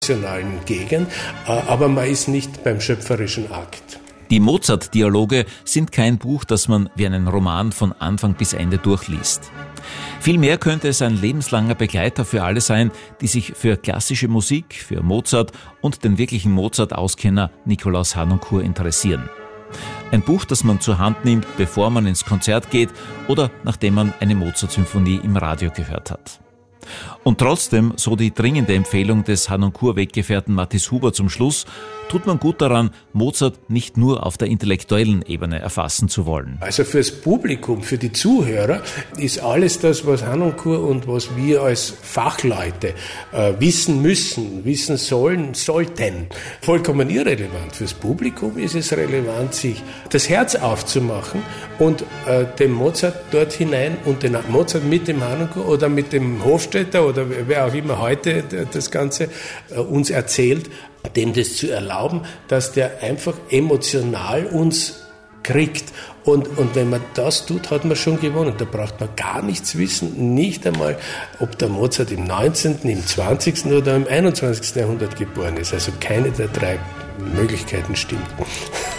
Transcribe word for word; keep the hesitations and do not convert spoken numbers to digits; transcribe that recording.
emotionalen Gegend, aber man ist nicht beim schöpferischen Akt. Die Mozart-Dialoge sind kein Buch, das man wie einen Roman von Anfang bis Ende durchliest. Vielmehr könnte es ein lebenslanger Begleiter für alle sein, die sich für klassische Musik, für Mozart und den wirklichen Mozart-Auskenner Nikolaus Harnoncourt interessieren. Ein Buch, das man zur Hand nimmt, bevor man ins Konzert geht oder nachdem man eine Mozart-Symphonie im Radio gehört hat. Und trotzdem, so die dringende Empfehlung des Harnoncourt-Weggefährten Mathis Huber zum Schluss, tut man gut daran, Mozart nicht nur auf der intellektuellen Ebene erfassen zu wollen. Also fürs Publikum, für die Zuhörer ist alles das, was Harnoncourt und was wir als Fachleute äh, wissen müssen, wissen sollen, sollten, vollkommen irrelevant. Fürs Publikum ist es relevant, sich das Herz aufzumachen und äh, den Mozart dort hinein und den Mozart mit dem Harnoncourt oder mit dem Hofstadter oder wer auch immer heute das Ganze äh, uns erzählt, dem das zu erlauben, dass der einfach emotional uns kriegt. Und, und wenn man das tut, hat man schon gewonnen. Da braucht man gar nichts wissen, nicht einmal, ob der Mozart im neunzehnten, im zwanzigsten oder im einundzwanzigsten Jahrhundert geboren ist. Also keine der drei Möglichkeiten stimmt.